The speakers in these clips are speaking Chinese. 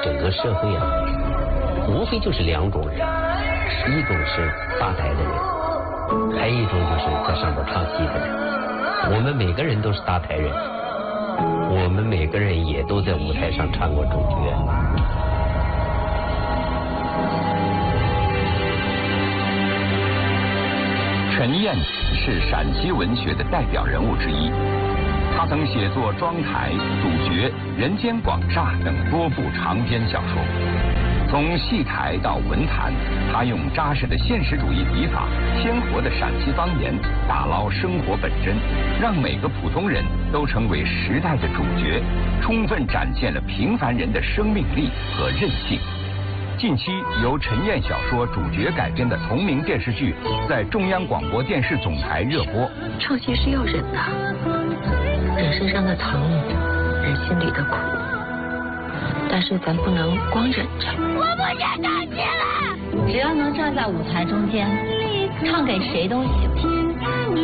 整个社会啊，无非就是两种人，一种是搭台的人，还有一种就是在上边唱戏的人。我们每个人都是搭台人，我们每个人也都在舞台上唱过主角。 陈燕是陕西文学的代表人物之一，他曾写作《妆台》《主角》《人间广厦》等多部长篇小说。从戏台到文坛，他用扎实的现实主义笔法、鲜活的陕西方言，打捞生活本真，让每个普通人都成为时代的主角，充分展现了平凡人的生命力和韧性。近期由陈燕小说主角改编的同名电视剧在中央广播电视总台热播。 唱戏是要忍的，人身上的疼，人心里的苦，但是咱不能光忍着。 我不想唱戏了。 只要能站在舞台中间，唱给谁都行。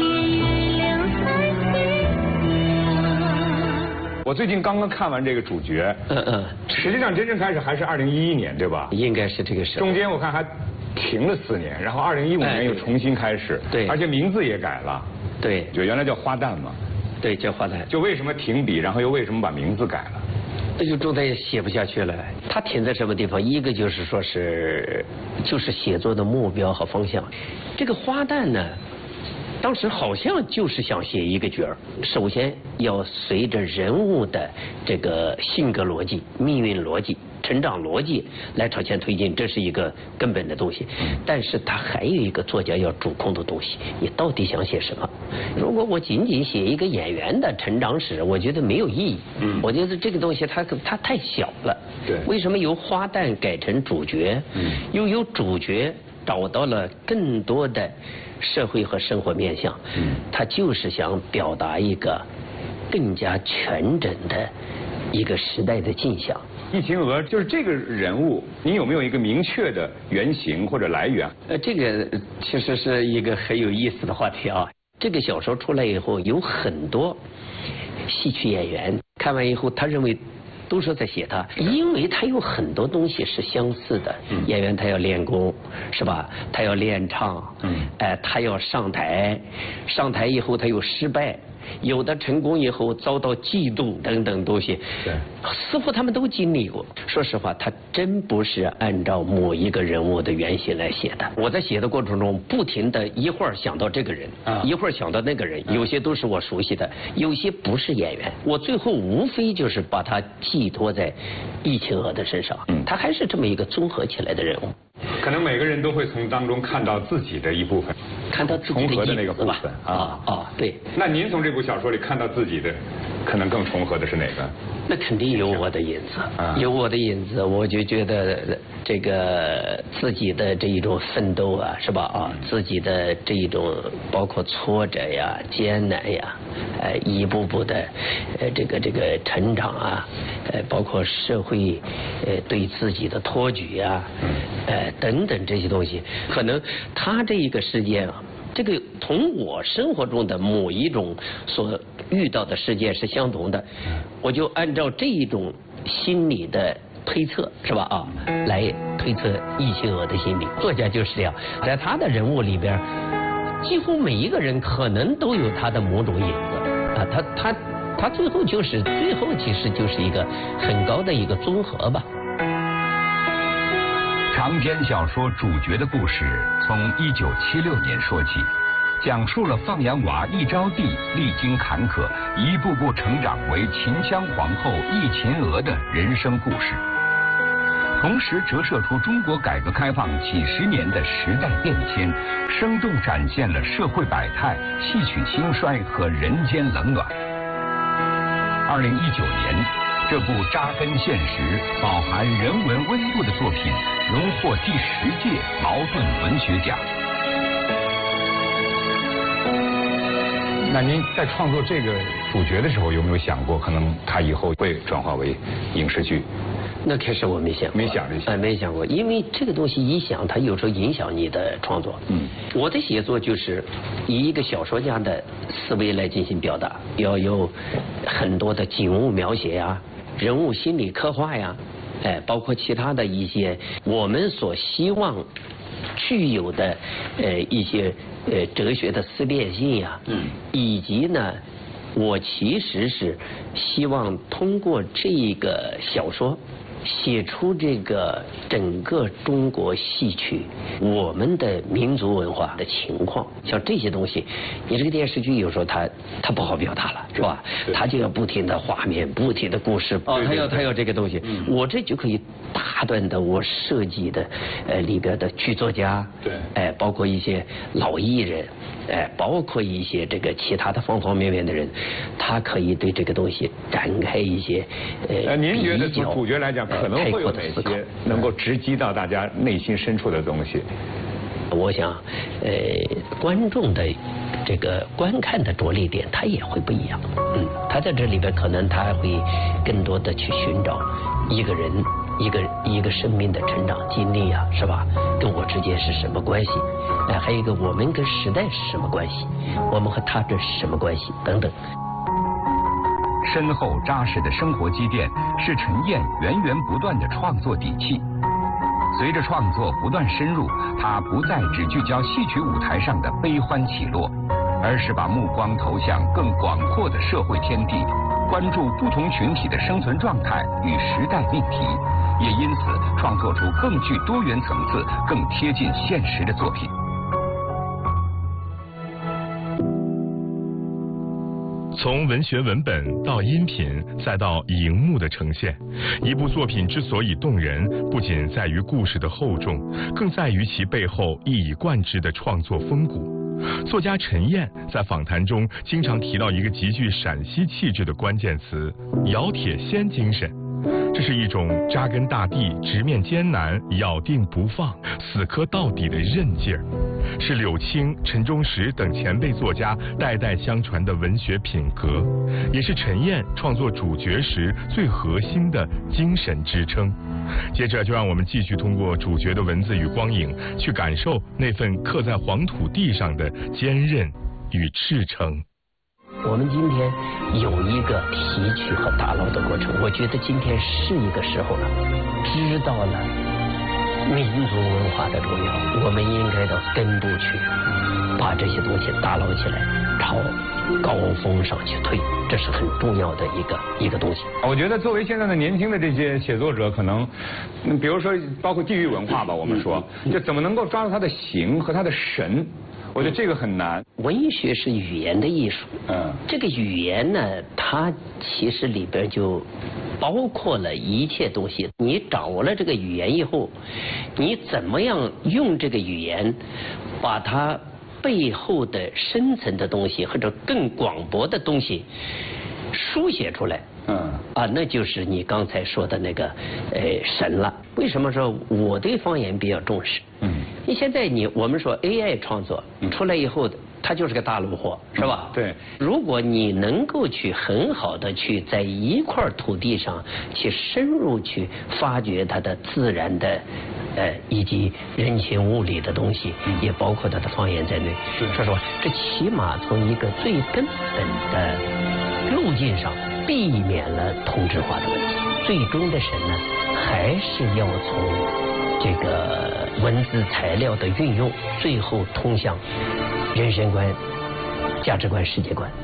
我最近刚刚看完这个主角，实际上真正开始还是2011年，对吧？ 应该是这个时候。 中间我看还停了4年，然后2015年又重新开始， 对， 而且名字也改了， 对， 就原来叫花旦嘛， 对，叫花旦。 就为什么停笔，然后又为什么把名字改了？ 那就中间也写不下去了。他停在什么地方？一个就是说是，就是写作的目标和方向。这个花旦呢，当时好像就是想写一个角儿，首先要随着人物的这个性格逻辑、命运逻辑、成长逻辑来朝前推进，这是一个根本的东西。但是它还有一个作家要主控的东西，你到底想写什么？如果我仅仅写一个演员的成长史，我觉得没有意义。我觉得这个东西它太小了。 对， 为什么由花旦改成主角？又由主角找到了更多的社会和生活面向，他就是想表达一个更加全整的一个时代的镜像。 易秦娥就是这个人物，你有没有一个明确的原型或者来源？ 这个其实是一个很有意思的话题啊。这个小说出来以后，有很多戏曲演员看完以后，他认为都说在写他，因为他有很多东西是相似的。演员他要练功，是吧？他要练唱，他要上台，上台以后他有失败，有的成功以后遭到嫉妒等等东西。 对， 似乎他们都经历过。说实话，他真不是按照某一个人物的原型来写的。我在写的过程中，不停的一会儿想到这个人，一会儿想到那个人，有些都是我熟悉的，有些不是演员。我最后无非就是把它寄托在易秦娥的身上，他还是这么一个综合起来的人物。 可能每个人都会从当中看到自己的一部分， 看到自己重合的那个部分对。 那您从这部小说里看到自己的，可能更重合的是哪个？ 那肯定有我的影子，有我的影子，我就觉得这个自己的这一种奋斗啊，是吧？自己的这一种包括挫折呀、艰难呀，一步步的这个成长啊，包括社会对自己的托举啊，等等这些东西，可能他这一个事件啊，这个同我生活中的某一种所遇到的事件是相同的，我就按照这一种心理的推测，是吧？来推测易秦娥的心理。作家就是这样，在他的人物里边，几乎每一个人可能都有他的某种影子啊，他最后其实就是一个很高的一个综合吧。 长篇小说主角的故事从1976年说起，讲述了放羊娃易招娣历经坎坷，一步步成长为秦腔皇后易秦娥的人生故事，同时折射出中国改革开放几十年的时代变迁，生动展现了社会百态、戏曲兴衰和人间冷暖。2019年，这部扎根现实、饱含人文温度的作品荣获第10届茅盾文学奖。 那您在创作这个主角的时候，有没有想过，可能他以后会转化为影视剧？ 那开始我没想过，没想过，因为这个东西一想，它有时候影响你的创作。我的写作就是以一个小说家的思维来进行表达，要有很多的景物描写呀、人物心理刻画呀， 包括其他的一些我们所希望具有的一些哲学的思辨性呀，以及呢，我其实是希望通过这个小说写出这个整个中国戏曲我们的民族文化的情况，像这些东西，你这个电视剧有时候它不好表达了，是吧？它就要不停的画面，不停的故事，它要这个东西，我这就可以大段的我设计的里边的剧作家，对，包括一些老艺人，包括一些这个其他的方方面面的人，他可以对这个东西展开一些您觉得从主角来讲，可能会有哪些能够直击到大家内心深处的东西？ 我想，观众的这个观看的着力点，他也会不一样。他在这里边可能他会更多的去寻找一个人一个生命的成长经历啊，是吧？跟我之间是什么关系？还有一个我们跟时代是什么关系？我们和他这是什么关系？等等。 深厚扎实的生活积淀是陈燕源源不断的创作底气。随着创作不断深入，他不再只聚焦戏曲舞台上的悲欢起落，而是把目光投向更广阔的社会天地，关注不同群体的生存状态与时代命题，也因此创作出更具多元层次、更贴近现实的作品。 从文学文本到音频，再到荧幕的呈现，一部作品之所以动人，不仅在于故事的厚重，更在于其背后一以贯之的创作风骨。作家陈燕在访谈中经常提到一个极具陕西气质的关键词——咬铁锨精神。这是一种扎根大地、直面艰难、咬定不放、死磕到底的韧劲儿，是柳青、陈忠实等前辈作家代代相传的文学品格，也是陈燕创作主角时最核心的精神支撑。接着就让我们继续通过主角的文字与光影，去感受那份刻在黄土地上的坚韧与赤诚。 我们今天有一个提取和打捞的过程，我觉得今天是一个时候了，知道了民族文化的重要，我们应该到根部去把这些东西打捞起来，朝高峰上去推，这是很重要的一个东西。 我觉得作为现在的年轻的这些写作者，可能比如说包括地域文化吧，我们说就怎么能够抓住它的形和它的神，我觉得这个很难。 文学是语言的艺术，这个语言呢，它其实里边就包括了一切东西。你掌握了这个语言以后，你怎么样用这个语言，把它背后的深层的东西或者更广博的东西书写出来。那就是你刚才说的那个神了。为什么说我对方言比较重视？你现在我们说 AI 创作出来以后，它就是个大炉火，是吧？ 对。 如果你能够去很好的去在一块土地上去深入去发掘它的自然的以及人情物理的东西，也包括它的方言在内。说实话，这起码从一个最根本的路径上避免了同质化的问题。最终的神呢，还是要从这个文字材料的运用，最后通向人生观、价值观、世界观。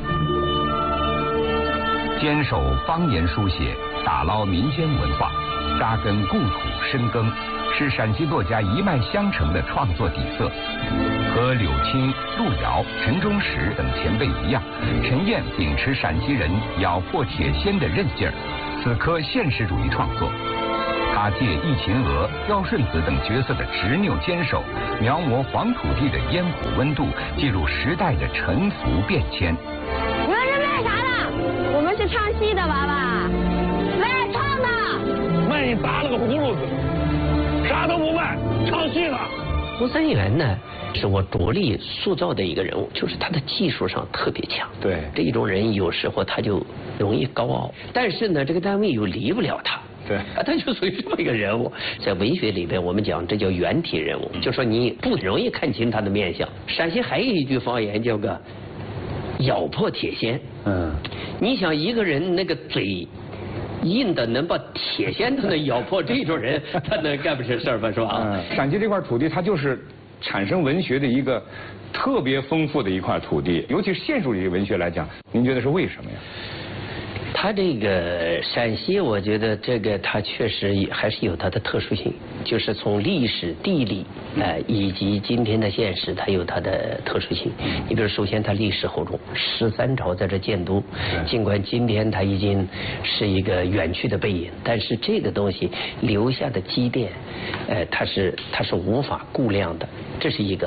坚守方言书写，打捞民间文化，扎根故土深耕，是陕西作家一脉相承的创作底色。和柳青、路遥、陈忠实等前辈一样，陈燕秉持陕西人咬破铁锨的韧劲儿，死磕现实主义创作。他借易秦娥、刁顺子等角色的执拗坚守，描摹黄土地的烟火温度，记录时代的沉浮变迁。 你们是卖啥的？我们是唱戏的娃娃，卖唱的。 卖你打了个葫芦子，啥都不卖，唱戏呢。 吴三元呢，是我着力塑造的一个人物，就是他的技术上特别强。 对， 这种人有时候他就容易高傲，但是呢，这个单位又离不了他。 对， 他就属于这么一个人物。在文学里边，我们讲这叫原体人物，就说你不容易看清他的面相。陕西还有一句方言叫个咬破铁锨。你想一个人那个嘴硬的能把铁锨都能咬破，这种人他能干不成事儿吧？是吧？ 陕西这块土地，它就是产生文学的一个特别丰富的一块土地，尤其是现属主义文学来讲，您觉得是为什么呀？ 它这个陕西，我觉得这个它确实还是有它的特殊性，就是从历史、地理以及今天的现实，它有它的特殊性。你比如，首先它历史厚重，13朝在这建都，尽管今天它已经是一个远去的背影，但是这个东西留下的积淀，它是无法估量的，这是一个。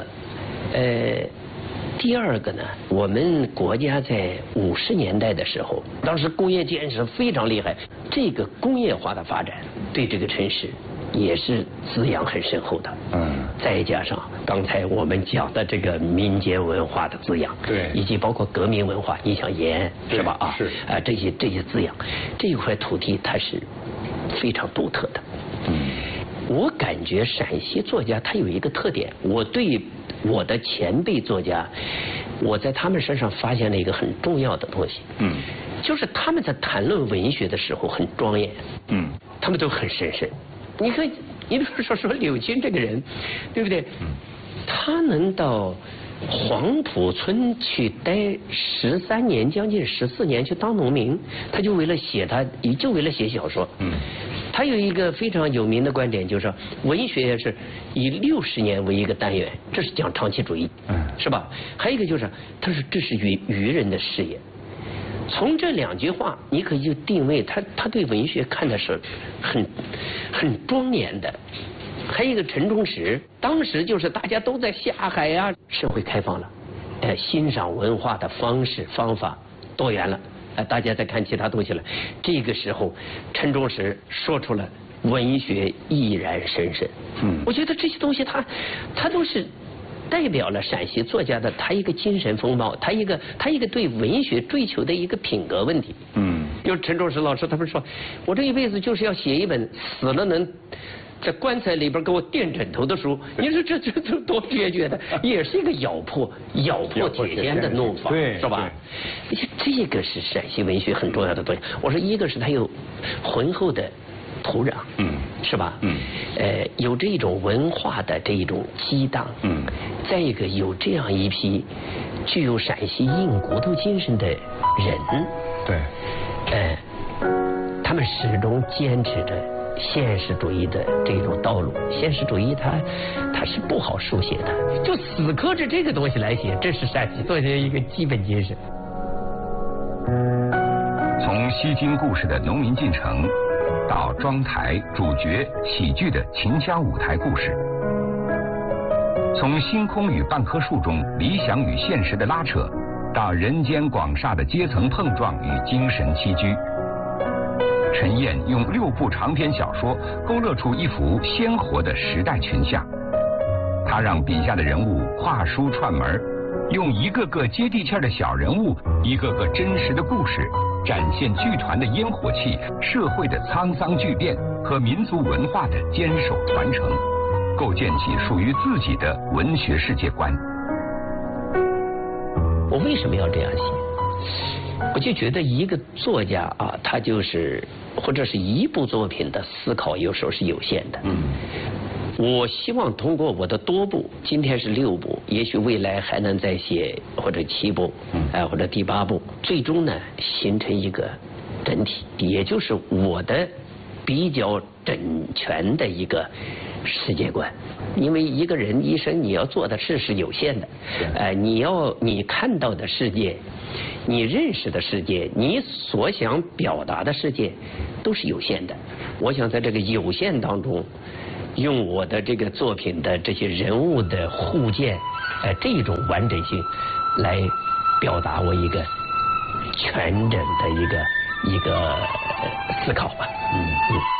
第二个呢，我们国家在50年代的时候，当时工业建设非常厉害，这个工业化的发展对这个城市也是滋养很深厚的。再加上刚才我们讲的这个民间文化的滋养， 对， 以及包括革命文化，你像延安是吧？啊， 是这些滋养，这一块土地它是非常独特的。我感觉陕西作家他有一个特点，我对我的前辈作家，我在他们身上发现了一个很重要的东西，就是他们在谈论文学的时候很庄严，他们都很神圣。你看，你比如说柳青这个人，对不对？他能到黄浦村去待13年，将近14年去当农民，他就为了写小说。他有一个非常有名的观点，就是说文学是以60年为一个单元，这是讲长期主义，是吧？还有一个就是，他说这是愚人的事业。从这2句话，你可以就定位他对文学看的是很庄严的。还有一个陈忠实，当时就是大家都在下海啊，社会开放了，欣赏文化的方式方法多元了。大家在看其他东西了，这个时候陈忠实说出了文学毅然神圣。我觉得这些东西它都是代表了陕西作家的他一个精神风貌，他一个对文学追求的一个品格问题。就是陈忠实老师他们说，我这一辈子就是要写一本死了能在棺材里边给我垫枕头的书，你说这多决绝的，也是一个咬破铁锨的弄法，是吧？这个是陕西文学很重要的东西。我说，一个是它有浑厚的土壤，是吧？有这种文化的这一种激荡，再一个有这样一批具有陕西硬骨头精神的人， 对， 他们始终坚持着现实主义的这种道路。现实主义它是不好书写的，就死磕着这个东西来写，这是陕西作家一个基本精神。 从西京故事的农民进城，到庄台、主角、喜剧的秦腔舞台故事，从星空与半棵树中理想与现实的拉扯，到人间广厦的阶层碰撞与精神栖居，陈燕用6部长篇小说勾勒出一幅鲜活的时代群像。他让笔下的人物跨书串门，用一个个接地气的小人物，一个个真实的故事，展现剧团的烟火气、社会的沧桑巨变和民族文化的坚守传承，构建起属于自己的文学世界观。 我为什么要这样写？我就觉得一个作家啊，他就是或者是一部作品的思考有时候是有限的。我希望通过我的多部，今天是6部，也许未来还能再写或者7部，或者第8部，最终呢形成一个整体，也就是我的比较整全的一个世界观。因为一个人一生你要做的事是有限的，你看到的世界，你认识的世界，你所想表达的世界都是有限的。我想在这个有限当中，用我的这个作品的这些人物的互鉴，这种完整性来表达我一个全整的一个思考吧。